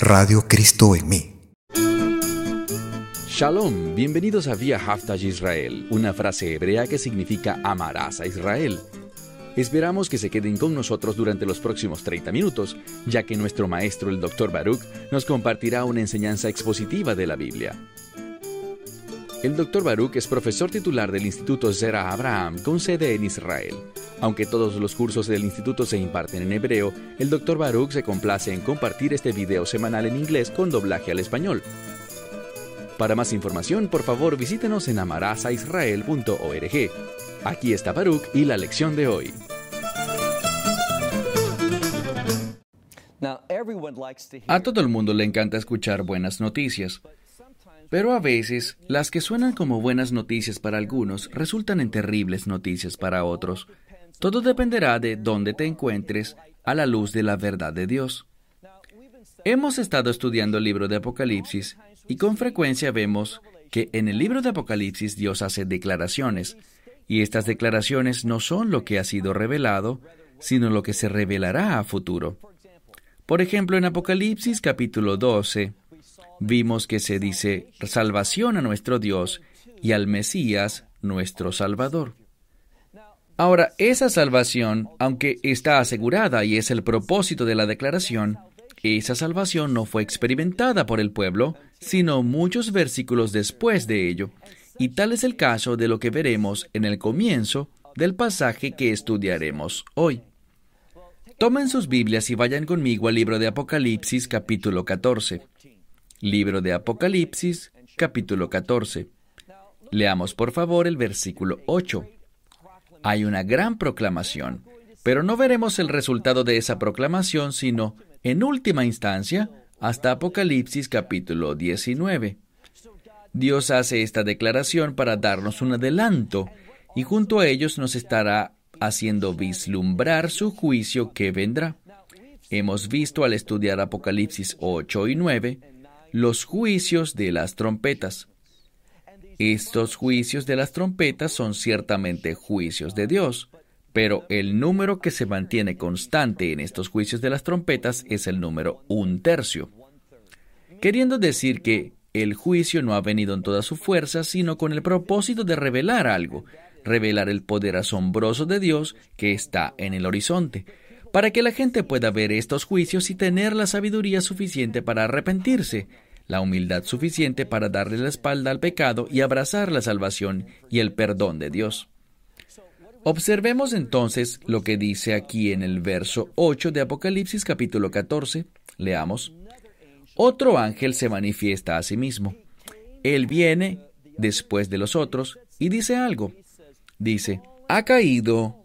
Radio Cristo en mí. Shalom, bienvenidos a Vía Haftaj Israel, una frase hebrea que significa amarás a Israel. Esperamos que se queden con nosotros durante los próximos 30 minutos, ya que nuestro maestro, el Dr. Baruch, nos compartirá una enseñanza expositiva de la Biblia. El Dr. Baruch es profesor titular del Instituto Zera Abraham, con sede en Israel. Aunque todos los cursos del instituto se imparten en hebreo, el Dr. Baruch se complace en compartir este video semanal en inglés con doblaje al español. Para más información, por favor, visítenos en amarasaisrael.org. Aquí está Baruch y la lección de hoy. A todo el mundo le encanta escuchar buenas noticias, pero a veces las que suenan como buenas noticias para algunos resultan en terribles noticias para otros. Todo dependerá de dónde te encuentres a la luz de la verdad de Dios. Hemos estado estudiando el libro de Apocalipsis y con frecuencia vemos que en el libro de Apocalipsis Dios hace declaraciones, y estas declaraciones no son lo que ha sido revelado, sino lo que se revelará a futuro. Por ejemplo, en Apocalipsis capítulo 12, vimos que se dice salvación a nuestro Dios y al Mesías, nuestro Salvador. Ahora, esa salvación, aunque está asegurada y es el propósito de la declaración, esa salvación no fue experimentada por el pueblo, sino muchos versículos después de ello. Y tal es el caso de lo que veremos en el comienzo del pasaje que estudiaremos hoy. Tomen sus Biblias y vayan conmigo al libro de Apocalipsis, capítulo 14. Libro de Apocalipsis, capítulo 14. Leamos por favor el versículo 8. Hay una gran proclamación, pero no veremos el resultado de esa proclamación, sino, en última instancia, hasta Apocalipsis capítulo 19. Dios hace esta declaración para darnos un adelanto, y junto a ellos nos estará haciendo vislumbrar su juicio que vendrá. Hemos visto al estudiar Apocalipsis 8 y 9, los juicios de las trompetas. Estos juicios de las trompetas son ciertamente juicios de Dios, pero el número que se mantiene constante en estos juicios de las trompetas es el número 1/3, queriendo decir que el juicio no ha venido en toda su fuerza, sino con el propósito de revelar algo, revelar el poder asombroso de Dios que está en el horizonte, para que la gente pueda ver estos juicios y tener la sabiduría suficiente para arrepentirse, la humildad suficiente para darle la espalda al pecado y abrazar la salvación y el perdón de Dios. Observemos entonces lo que dice aquí en el verso 8 de Apocalipsis capítulo 14. Leamos. Otro ángel se manifiesta a sí mismo. Él viene después de los otros y dice algo. Dice, ha caído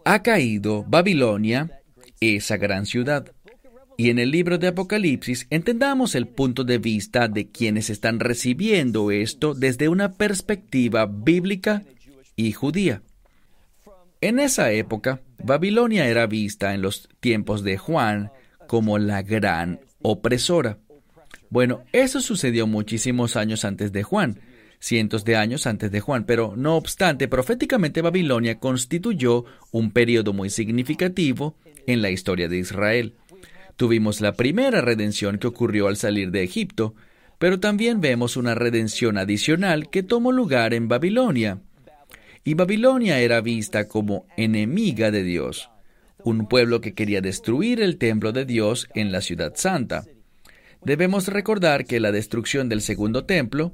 Babilonia, esa gran ciudad. Y en el libro de Apocalipsis entendamos el punto de vista de quienes están recibiendo esto desde una perspectiva bíblica y judía. En esa época, Babilonia era vista en los tiempos de Juan como la gran opresora. Bueno, eso sucedió muchísimos años antes de Juan, cientos de años antes de Juan, pero no obstante, proféticamente Babilonia constituyó un periodo muy significativo en la historia de Israel. Tuvimos la primera redención que ocurrió al salir de Egipto, pero también vemos una redención adicional que tomó lugar en Babilonia. Y Babilonia era vista como enemiga de Dios, un pueblo que quería destruir el templo de Dios en la ciudad santa. Debemos recordar que la destrucción del segundo templo,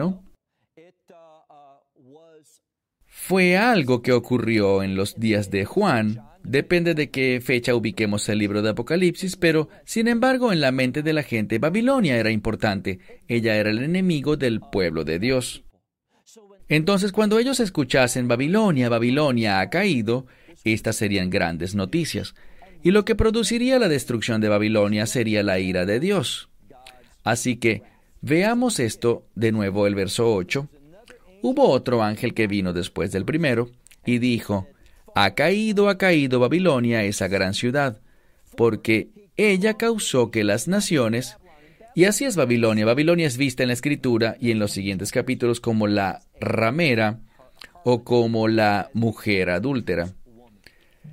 fue algo que ocurrió en los días de Juan. Depende de qué fecha ubiquemos el libro de Apocalipsis, pero, sin embargo, en la mente de la gente, Babilonia era importante. Ella era el enemigo del pueblo de Dios. Entonces, cuando ellos escuchasen Babilonia ha caído, estas serían grandes noticias. Y lo que produciría la destrucción de Babilonia sería la ira de Dios. Así que, veamos esto de nuevo, el verso 8. Hubo otro ángel que vino después del primero, y dijo, ha caído Babilonia, esa gran ciudad, porque ella causó que las naciones... Y así es Babilonia. Babilonia es vista en la Escritura y en los siguientes capítulos como la ramera o como la mujer adúltera.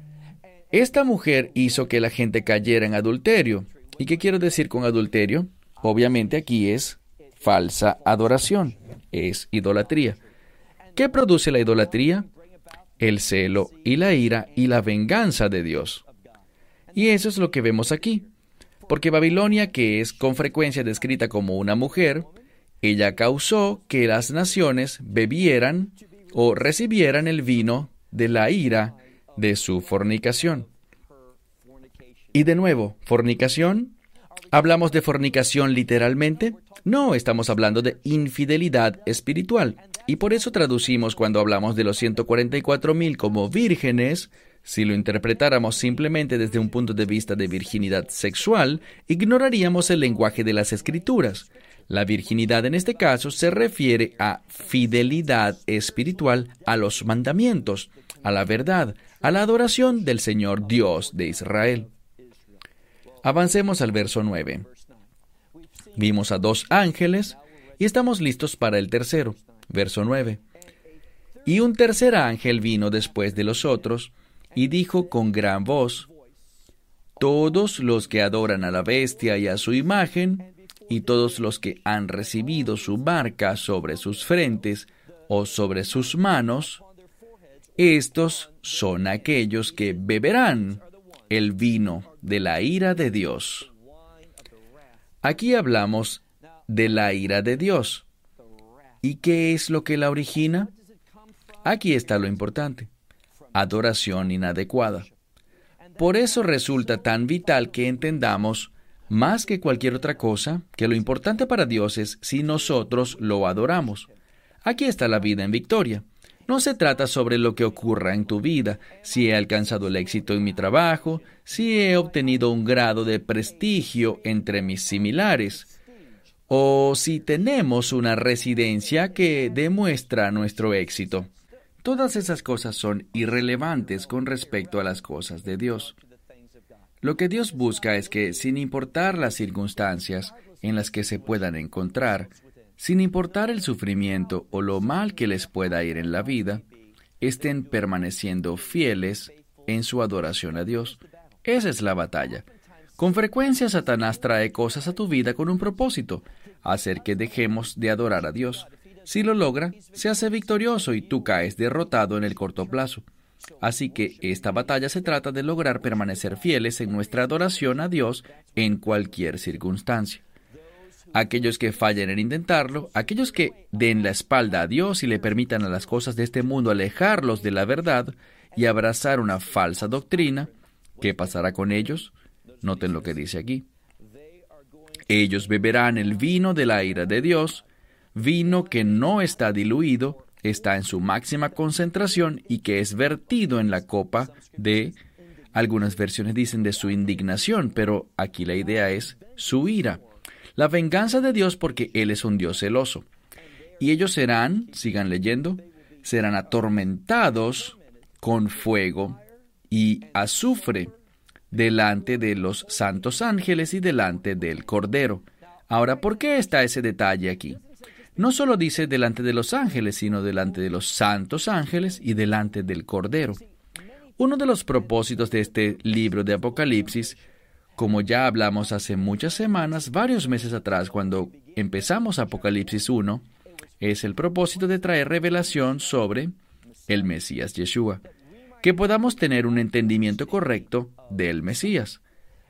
Esta mujer hizo que la gente cayera en adulterio. ¿Y qué quiero decir con adulterio? Obviamente aquí es falsa adoración, es idolatría. ¿Qué produce la idolatría? El celo y la ira y la venganza de Dios. Y eso es lo que vemos aquí. Porque Babilonia, que es con frecuencia descrita como una mujer, ella causó que las naciones bebieran o recibieran el vino de la ira de su fornicación. Y de nuevo, ¿fornicación? ¿Hablamos de fornicación literalmente? No, estamos hablando de infidelidad espiritual. Y por eso traducimos cuando hablamos de los 144,000 como vírgenes. Si lo interpretáramos simplemente desde un punto de vista de virginidad sexual, ignoraríamos el lenguaje de las Escrituras. La virginidad en este caso se refiere a fidelidad espiritual a los mandamientos, a la verdad, a la adoración del Señor Dios de Israel. Avancemos al verso 9. Vimos a 2 ángeles y estamos listos para el tercero. Verso 9. Y un tercer ángel vino después de los otros y dijo con gran voz: todos los que adoran a la bestia y a su imagen, y todos los que han recibido su marca sobre sus frentes o sobre sus manos, estos son aquellos que beberán el vino de la ira de Dios. Aquí hablamos de la ira de Dios. ¿Y qué es lo que la origina? Aquí está lo importante: adoración inadecuada. Por eso resulta tan vital que entendamos, más que cualquier otra cosa, que lo importante para Dios es si nosotros lo adoramos. Aquí está la vida en victoria. No se trata sobre lo que ocurra en tu vida, si he alcanzado el éxito en mi trabajo, si he obtenido un grado de prestigio entre mis similares, o si tenemos una residencia que demuestra nuestro éxito. Todas esas cosas son irrelevantes con respecto a las cosas de Dios. Lo que Dios busca es que, sin importar las circunstancias en las que se puedan encontrar, sin importar el sufrimiento o lo mal que les pueda ir en la vida, estén permaneciendo fieles en su adoración a Dios. Esa es la batalla. Con frecuencia Satanás trae cosas a tu vida con un propósito: hacer que dejemos de adorar a Dios. Si lo logra, se hace victorioso y tú caes derrotado en el corto plazo. Así que esta batalla se trata de lograr permanecer fieles en nuestra adoración a Dios en cualquier circunstancia. Aquellos que fallen en intentarlo, aquellos que den la espalda a Dios y le permitan a las cosas de este mundo alejarlos de la verdad y abrazar una falsa doctrina, ¿qué pasará con ellos? Noten lo que dice aquí. Ellos beberán el vino de la ira de Dios, vino que no está diluido, está en su máxima concentración y que es vertido en la copa de, algunas versiones dicen de su indignación, pero aquí la idea es su ira. La venganza de Dios, porque Él es un Dios celoso. Y ellos serán, sigan leyendo, serán atormentados con fuego y azufre delante de los santos ángeles y delante del Cordero. Ahora, ¿por qué está ese detalle aquí? No solo dice delante de los ángeles, sino delante de los santos ángeles y delante del Cordero. Uno de los propósitos de este libro de Apocalipsis, como ya hablamos hace muchas semanas, varios meses atrás, cuando empezamos Apocalipsis 1, es el propósito de traer revelación sobre el Mesías Yeshua, que podamos tener un entendimiento correcto del Mesías.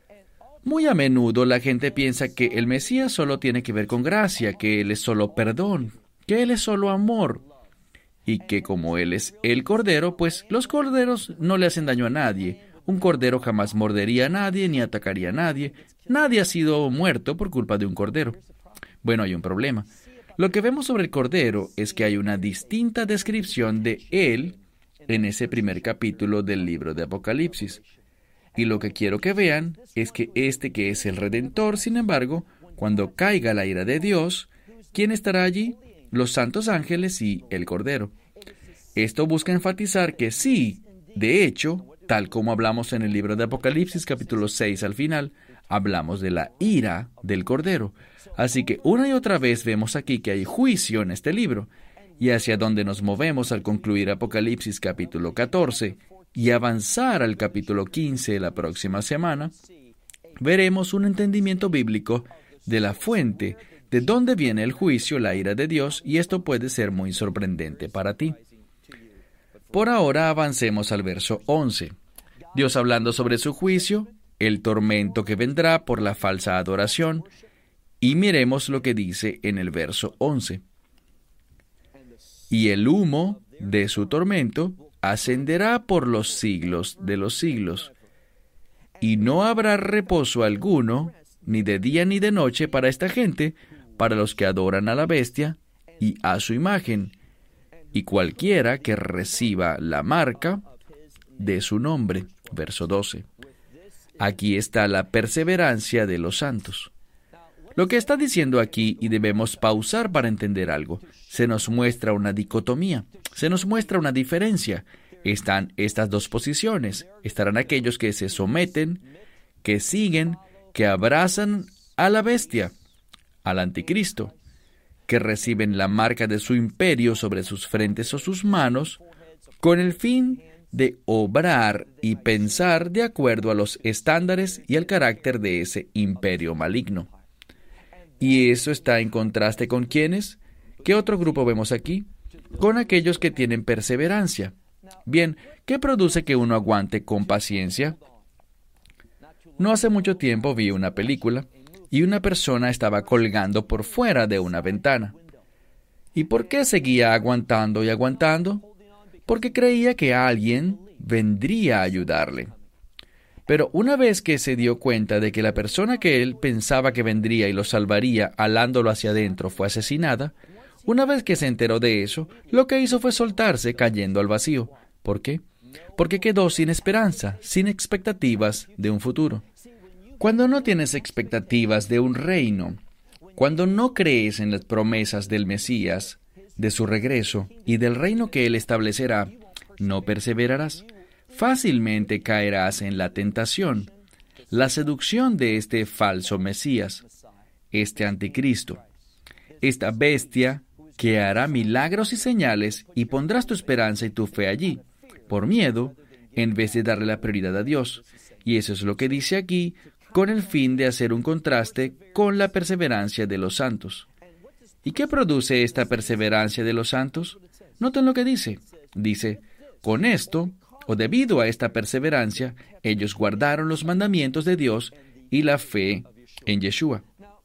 Muy a menudo la gente piensa que el Mesías solo tiene que ver con gracia, que Él es solo perdón, que Él es solo amor, y que como Él es el Cordero, pues los corderos no le hacen daño a nadie. Un cordero jamás mordería a nadie ni atacaría a nadie. Nadie ha sido muerto por culpa de un cordero. Bueno, hay un problema. Lo que vemos sobre el cordero es que hay una distinta descripción de Él en ese primer capítulo del libro de Apocalipsis. Y lo que quiero que vean es que que es el Redentor, sin embargo, cuando caiga la ira de Dios, ¿quién estará allí? Los santos ángeles y el Cordero. Esto busca enfatizar que sí, de hecho, tal como hablamos en el libro de Apocalipsis, capítulo 6 al final, hablamos de la ira del Cordero. Así que una y otra vez vemos aquí que hay juicio en este libro, y hacia donde nos movemos al concluir Apocalipsis capítulo 14 y avanzar al capítulo 15 la próxima semana, veremos un entendimiento bíblico de la fuente, de dónde viene el juicio, la ira de Dios, y esto puede ser muy sorprendente para ti. Por ahora avancemos al verso 11. Dios hablando sobre su juicio, el tormento que vendrá por la falsa adoración, y miremos lo que dice en el verso 11. Y el humo de su tormento ascenderá por los siglos de los siglos, y no habrá reposo alguno, ni de día ni de noche para esta gente, para los que adoran a la bestia y a su imagen, y cualquiera que reciba la marca de su nombre. Verso 12. Aquí está la perseverancia de los santos. Lo que está diciendo aquí, y debemos pausar para entender algo, se nos muestra una dicotomía, se nos muestra una diferencia. Están estas dos posiciones. Estarán aquellos que se someten, que siguen, que abrazan a la bestia, al anticristo, que reciben la marca de su imperio sobre sus frentes o sus manos, con el fin de obrar y pensar de acuerdo a los estándares y el carácter de ese imperio maligno. ¿Y eso está en contraste con quiénes? ¿Qué otro grupo vemos aquí? Con aquellos que tienen perseverancia. Bien, ¿qué produce que uno aguante con paciencia? No hace mucho tiempo vi una película y una persona estaba colgando por fuera de una ventana. ¿Y por qué seguía aguantando y aguantando? Porque creía que alguien vendría a ayudarle. Pero una vez que se dio cuenta de que la persona que él pensaba que vendría y lo salvaría alándolo hacia adentro fue asesinada, una vez que se enteró de eso, lo que hizo fue soltarse cayendo al vacío. ¿Por qué? Porque quedó sin esperanza, sin expectativas de un futuro. Cuando no tienes expectativas de un reino, cuando no crees en las promesas del Mesías, de su regreso y del reino que él establecerá, no perseverarás. Fácilmente caerás en la tentación, la seducción de este falso Mesías, este anticristo, esta bestia que hará milagros y señales, y pondrás tu esperanza y tu fe allí, por miedo, en vez de darle la prioridad a Dios. Y eso es lo que dice aquí, con el fin de hacer un contraste con la perseverancia de los santos. ¿Y qué produce esta perseverancia de los santos? Noten lo que dice. Dice, con esto, o debido a esta perseverancia, ellos guardaron los mandamientos de Dios y la fe en Yeshua.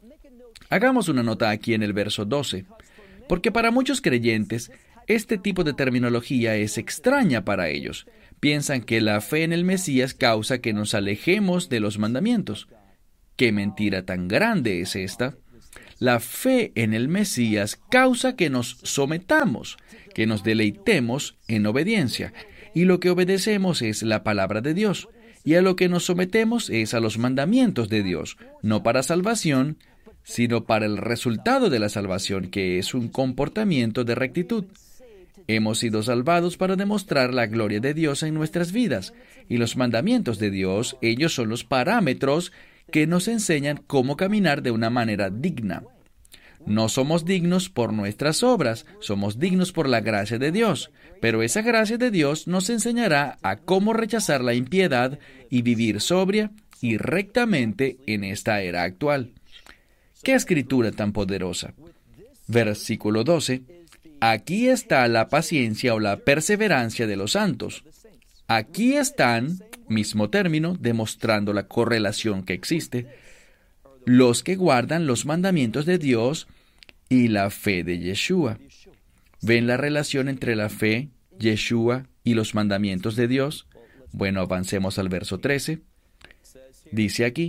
Hagamos una nota aquí en el verso 12, porque para muchos creyentes, este tipo de terminología es extraña para ellos. Piensan que la fe en el Mesías causa que nos alejemos de los mandamientos. ¿Qué mentira tan grande es esta? La fe en el Mesías causa que nos sometamos, que nos deleitemos en obediencia. Y lo que obedecemos es la palabra de Dios. Y a lo que nos sometemos es a los mandamientos de Dios, no para salvación, sino para el resultado de la salvación, que es un comportamiento de rectitud. Hemos sido salvados para demostrar la gloria de Dios en nuestras vidas, y los mandamientos de Dios, ellos son los parámetros que nos enseñan cómo caminar de una manera digna. No somos dignos por nuestras obras, somos dignos por la gracia de Dios, pero esa gracia de Dios nos enseñará a cómo rechazar la impiedad y vivir sobria y rectamente en esta era actual. ¡Qué escritura tan poderosa! Versículo 12. Aquí está la paciencia o la perseverancia de los santos. Aquí están, mismo término, demostrando la correlación que existe, los que guardan los mandamientos de Dios y la fe de Yeshua. ¿Ven la relación entre la fe, Yeshua y los mandamientos de Dios? Bueno, avancemos al verso 13. Dice aquí,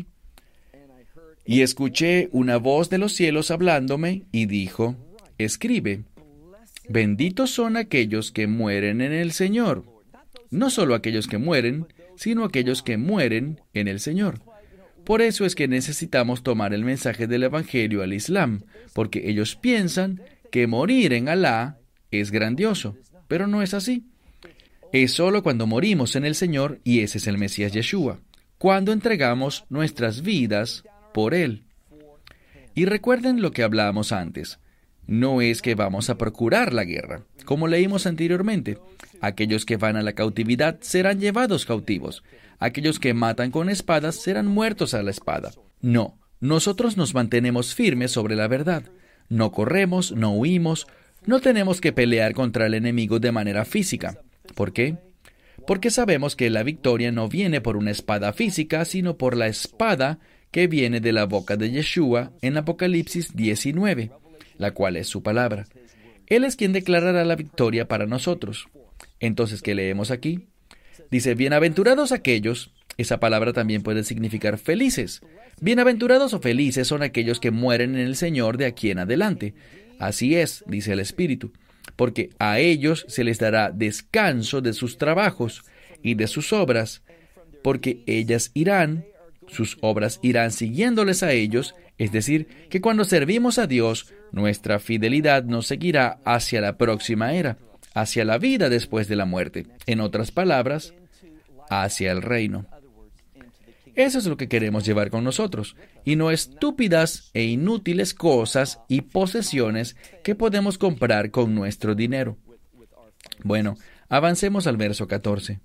y escuché una voz de los cielos hablándome y dijo, escribe, benditos son aquellos que mueren en el Señor. No solo aquellos que mueren, sino aquellos que mueren en el Señor. Por eso es que necesitamos tomar el mensaje del Evangelio al Islam, porque ellos piensan que morir en Alá es grandioso, pero no es así. Es solo cuando morimos en el Señor, y ese es el Mesías Yeshua, cuando entregamos nuestras vidas por Él. Y recuerden lo que hablábamos antes. No es que vamos a procurar la guerra. Como leímos anteriormente, aquellos que van a la cautividad serán llevados cautivos. Aquellos que matan con espadas serán muertos a la espada. No, nosotros nos mantenemos firmes sobre la verdad. No corremos, no huimos, no tenemos que pelear contra el enemigo de manera física. ¿Por qué? Porque sabemos que la victoria no viene por una espada física, sino por la espada que viene de la boca de Yeshua en Apocalipsis 19, la cual es su palabra. Él es quien declarará la victoria para nosotros. Entonces, ¿qué leemos aquí? Dice, bienaventurados aquellos, esa palabra también puede significar felices. Bienaventurados o felices son aquellos que mueren en el Señor de aquí en adelante. Así es, dice el Espíritu, porque a ellos se les dará descanso de sus trabajos y de sus obras, porque ellas irán, sus obras irán siguiéndoles a ellos, es decir, que cuando servimos a Dios, nuestra fidelidad nos seguirá hacia la próxima era, hacia la vida después de la muerte. En otras palabras, hacia el reino. Eso es lo que queremos llevar con nosotros, y no estúpidas e inútiles cosas y posesiones que podemos comprar con nuestro dinero. Bueno, avancemos al verso 14.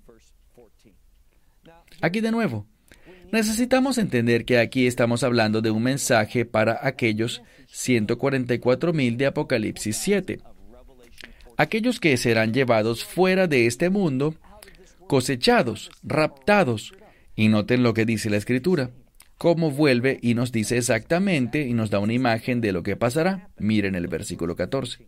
Aquí de nuevo, necesitamos entender que aquí estamos hablando de un mensaje para aquellos 144,000 de Apocalipsis 7. Aquellos que serán llevados fuera de este mundo, cosechados, raptados. Y noten lo que dice la Escritura, cómo vuelve y nos dice exactamente y nos da una imagen de lo que pasará. Miren el versículo 14.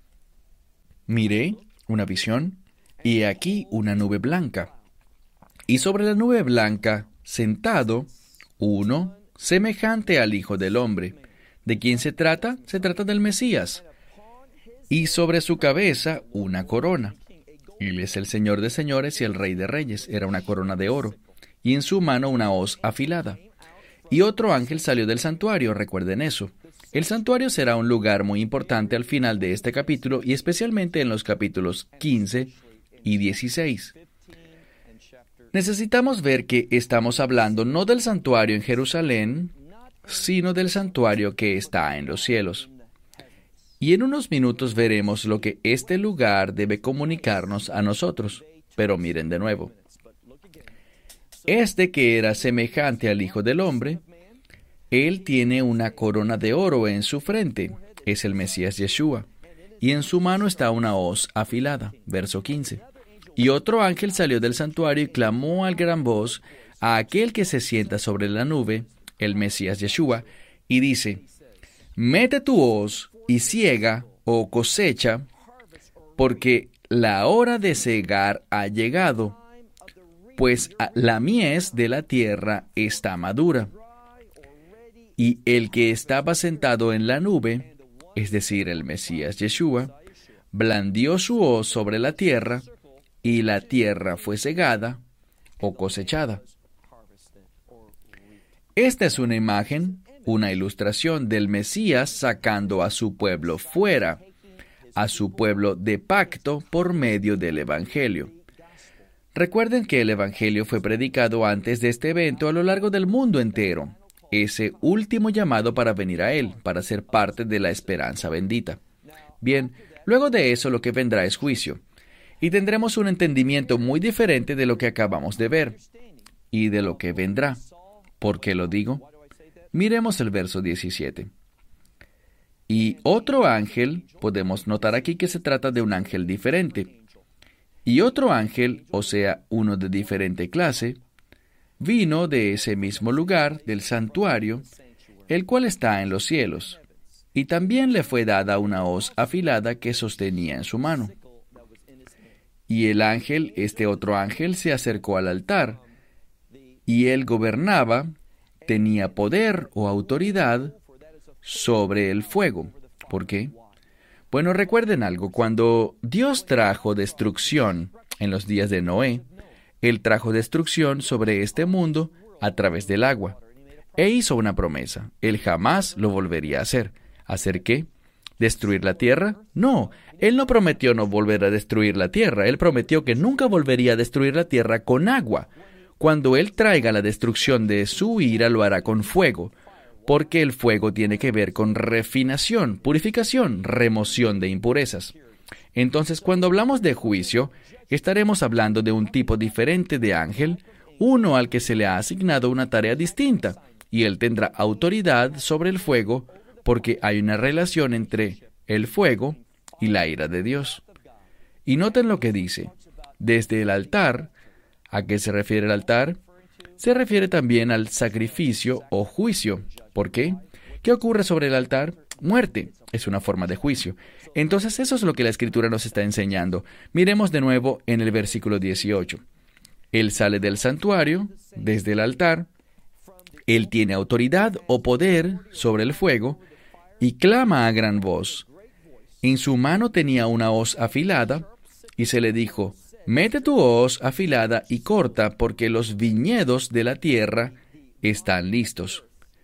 Miré una visión, y aquí una nube blanca. Y sobre la nube blanca, sentado, uno semejante al Hijo del Hombre. ¿De quién se trata? Se trata del Mesías. Y sobre su cabeza una corona. Él es el Señor de señores y el Rey de reyes. Era una corona de oro. Y en su mano una hoz afilada. Y otro ángel salió del santuario, recuerden eso. El santuario será un lugar muy importante al final de este capítulo y especialmente en los capítulos 15 y 16. Necesitamos ver que estamos hablando no del santuario en Jerusalén, sino del santuario que está en los cielos. Y en unos minutos veremos lo que este lugar debe comunicarnos a nosotros. Pero miren de nuevo. Este que era semejante al Hijo del Hombre, él tiene una corona de oro en su frente, es el Mesías Yeshua, y en su mano está una hoz afilada, verso 15. Y otro ángel salió del santuario y clamó a gran voz a aquel que se sienta sobre la nube, el Mesías Yeshua, y dice, mete tu hoz y siega o cosecha, porque la hora de segar ha llegado, pues la mies de la tierra está madura. Y el que estaba sentado en la nube, es decir, el Mesías Yeshua, blandió su hoz sobre la tierra, y la tierra fue segada o cosechada. Esta es una imagen, una ilustración del Mesías sacando a su pueblo fuera, a su pueblo de pacto por medio del Evangelio. Recuerden que el Evangelio fue predicado antes de este evento a lo largo del mundo entero, ese último llamado para venir a Él, para ser parte de la esperanza bendita. Bien, luego de eso lo que vendrá es juicio, y tendremos un entendimiento muy diferente de lo que acabamos de ver, y de lo que vendrá. ¿Por qué lo digo? Miremos el verso 17. Y otro ángel, podemos notar aquí que se trata de un ángel diferente. Y otro ángel, o sea, uno de diferente clase, vino de ese mismo lugar, del santuario, el cual está en los cielos, y también le fue dada una hoz afilada que sostenía en su mano. Y el ángel, este otro ángel, se acercó al altar, y él gobernaba, tenía poder o autoridad sobre el fuego. ¿Por qué? Bueno, recuerden algo, cuando Dios trajo destrucción en los días de Noé, Él trajo destrucción sobre este mundo a través del agua. E hizo una promesa, Él jamás lo volvería a hacer. ¿Hacer qué? ¿Destruir la tierra? No, Él no prometió no volver a destruir la tierra, Él prometió que nunca volvería a destruir la tierra con agua. Cuando Él traiga la destrucción de su ira, lo hará con fuego. Porque el fuego tiene que ver con refinación, purificación, remoción de impurezas. Entonces, cuando hablamos de juicio, estaremos hablando de un tipo diferente de ángel, uno al que se le ha asignado una tarea distinta, y él tendrá autoridad sobre el fuego, porque hay una relación entre el fuego y la ira de Dios. Y noten lo que dice. Desde el altar, ¿a qué se refiere el altar? Se refiere también al sacrificio o juicio. ¿Por qué? ¿Qué ocurre sobre el altar? Muerte. Es una forma de juicio. Entonces eso es lo que la Escritura nos está enseñando. Miremos de nuevo en el versículo 18. Él sale del santuario, desde el altar. Él tiene autoridad o poder sobre el fuego y clama a gran voz. En su mano tenía una hoz afilada y se le dijo: mete tu hoz afilada y corta, porque los viñedos de la tierra están listos.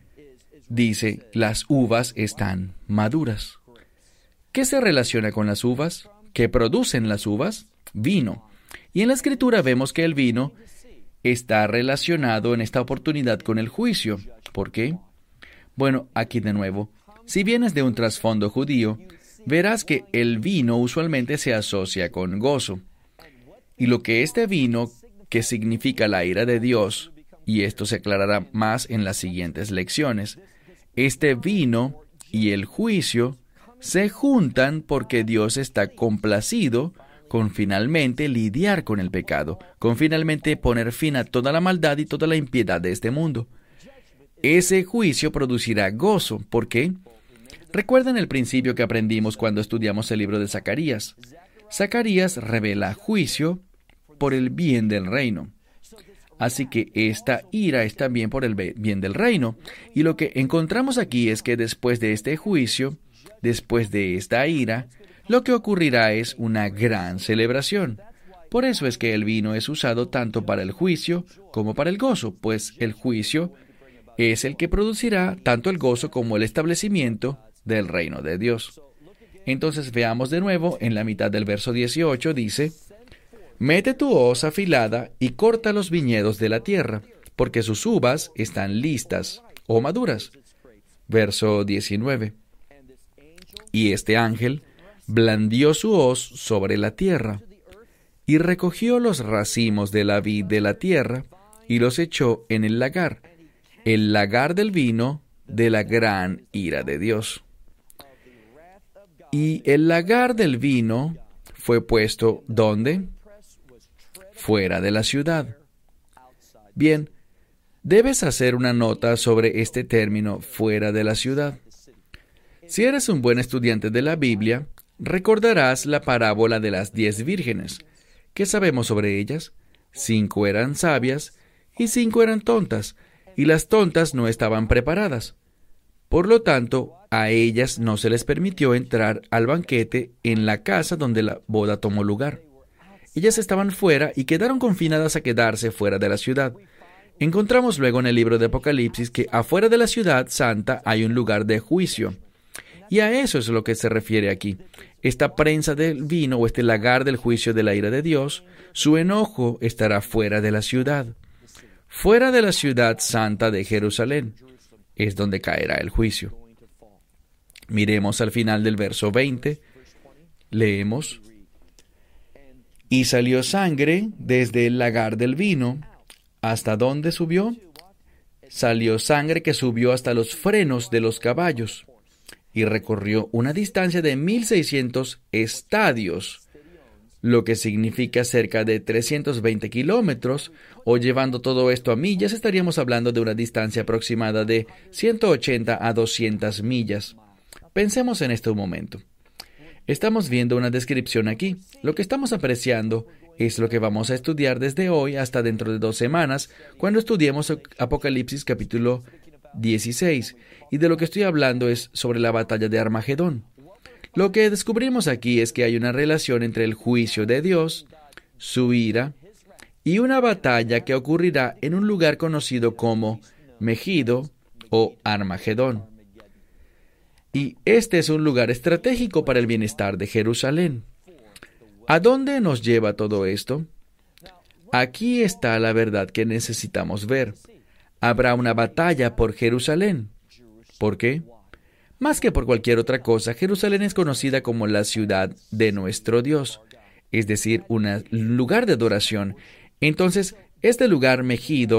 Dice, las uvas están maduras. ¿Qué se relaciona con las uvas? ¿Qué producen las uvas? Vino. Y en la Escritura vemos que el vino está relacionado en esta oportunidad con el juicio. ¿Por qué? Bueno, aquí de nuevo, si vienes de un trasfondo judío, verás que el vino usualmente se asocia con gozo. Y lo que este vino, que significa la ira de Dios, y esto se aclarará más en las siguientes lecciones, este vino y el juicio se juntan porque Dios está complacido con finalmente lidiar con el pecado, con finalmente poner fin a toda la maldad y toda la impiedad de este mundo. Ese juicio producirá gozo. ¿Por qué? Recuerden el principio que aprendimos cuando estudiamos el libro de Zacarías. Zacarías revela juicio por el bien del reino. Así que esta ira es también por el bien del reino. Y lo que encontramos aquí es que después de este juicio, después de esta ira, lo que ocurrirá es una gran celebración. Por eso es que el vino es usado tanto para el juicio como para el gozo, pues el juicio es el que producirá tanto el gozo como el establecimiento del reino de Dios. Entonces veamos de nuevo, en la mitad del verso 18 dice: mete tu hoz afilada y corta los viñedos de la tierra, porque sus uvas están listas o maduras. Verso 19. Y este ángel blandió su hoz sobre la tierra, y recogió los racimos de la vid de la tierra, y los echó en el lagar del vino de la gran ira de Dios. Y el lagar del vino fue puesto, ¿dónde? Fuera de la ciudad. Bien, debes hacer una nota sobre este término, fuera de la ciudad. Si eres un buen estudiante de la Biblia, recordarás la parábola de las 10 vírgenes. ¿Qué sabemos sobre ellas? 5 eran sabias y 5 eran tontas, y las tontas no estaban preparadas. Por lo tanto, a ellas no se les permitió entrar al banquete en la casa donde la boda tomó lugar. Ellas estaban fuera y quedaron confinadas a quedarse fuera de la ciudad. Encontramos luego en el libro de Apocalipsis que afuera de la ciudad santa hay un lugar de juicio. Y a eso es lo que se refiere aquí. Esta prensa del vino o este lagar del juicio de la ira de Dios, su enojo estará fuera de la ciudad. Fuera de la ciudad santa de Jerusalén es donde caerá el juicio. Miremos al final del verso 20. Leemos: y salió sangre desde el lagar del vino. ¿Hasta dónde subió? Salió sangre que subió hasta los frenos de los caballos, y recorrió una distancia de 1,600 estadios, lo que significa cerca de 320 kilómetros, o llevando todo esto a millas, estaríamos hablando de una distancia aproximada de 180 a 200 millas. Pensemos en esto un momento. Estamos viendo una descripción aquí. Lo que estamos apreciando es lo que vamos a estudiar desde hoy hasta dentro de 2 semanas, cuando estudiemos Apocalipsis capítulo 16. Y de lo que estoy hablando es sobre la batalla de Armagedón. Lo que descubrimos aquí es que hay una relación entre el juicio de Dios, su ira, y una batalla que ocurrirá en un lugar conocido como Megido o Armagedón. Y este es un lugar estratégico para el bienestar de Jerusalén. ¿A dónde nos lleva todo esto? Aquí está la verdad que necesitamos ver. Habrá una batalla por Jerusalén. ¿Por qué? Más que por cualquier otra cosa, Jerusalén es conocida como la ciudad de nuestro Dios, es decir, un lugar de adoración. Entonces, este lugar Megido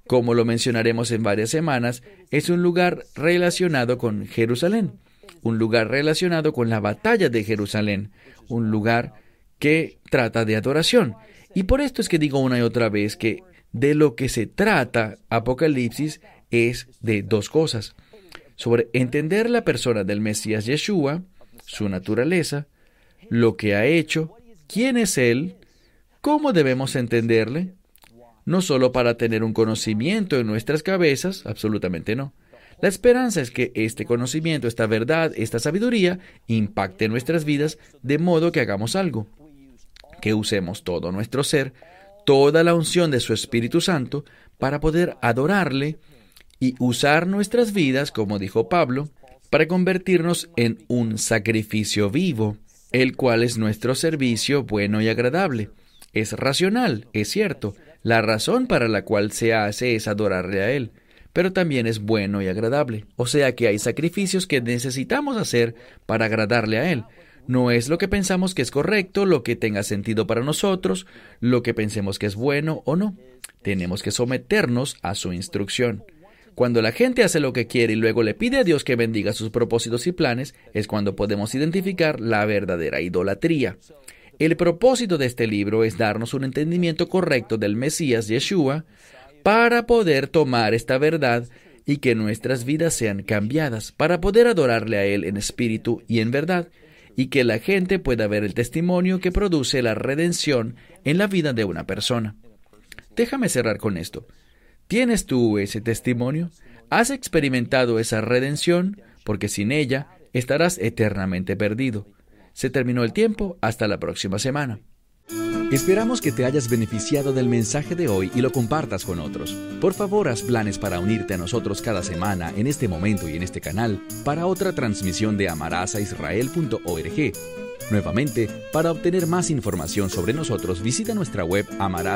como lo mencionaremos en varias semanas, es un lugar relacionado con Jerusalén, un lugar relacionado con la batalla de Jerusalén, un lugar que trata de adoración. Y por esto es que digo una y otra vez que de lo que se trata Apocalipsis es de dos cosas: sobre entender la persona del Mesías Yeshua, su naturaleza, lo que ha hecho, quién es Él, cómo debemos entenderle, no solo para tener un conocimiento en nuestras cabezas, absolutamente no. La esperanza es que este conocimiento, esta verdad, esta sabiduría, impacte nuestras vidas de modo que hagamos algo, que usemos todo nuestro ser, toda la unción de su Espíritu Santo, para poder adorarle y usar nuestras vidas, como dijo Pablo, para convertirnos en un sacrificio vivo, el cual es nuestro servicio bueno y agradable. Es racional, es cierto, la razón para la cual se hace es adorarle a Él, pero también es bueno y agradable. O sea que hay sacrificios que necesitamos hacer para agradarle a Él. No es lo que pensamos que es correcto, lo que tenga sentido para nosotros, lo que pensemos que es bueno o no. Tenemos que someternos a su instrucción. Cuando la gente hace lo que quiere y luego le pide a Dios que bendiga sus propósitos y planes, es cuando podemos identificar la verdadera idolatría. El propósito de este libro es darnos un entendimiento correcto del Mesías Yeshua para poder tomar esta verdad y que nuestras vidas sean cambiadas, para poder adorarle a Él en espíritu y en verdad, y que la gente pueda ver el testimonio que produce la redención en la vida de una persona. Déjame cerrar con esto. ¿Tienes tú ese testimonio? ¿Has experimentado esa redención? Porque sin ella estarás eternamente perdido. Se terminó el tiempo. Hasta la próxima semana. Esperamos que te hayas beneficiado del mensaje de hoy y lo compartas con otros. Por favor, haz planes para unirte a nosotros cada semana en este momento y en este canal para otra transmisión de amarazaisrael.org. Nuevamente, para obtener más información sobre nosotros, visita nuestra web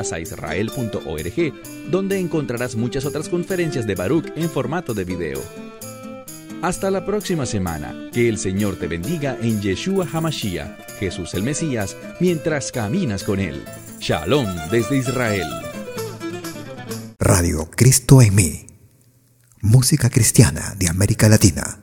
amarazaisrael.org, donde encontrarás muchas otras conferencias de Baruch en formato de video. Hasta la próxima semana. Que el Señor te bendiga en Yeshua HaMashiach, Jesús el Mesías, mientras caminas con Él. Shalom desde Israel. Radio Cristo en mí. Música cristiana de América Latina.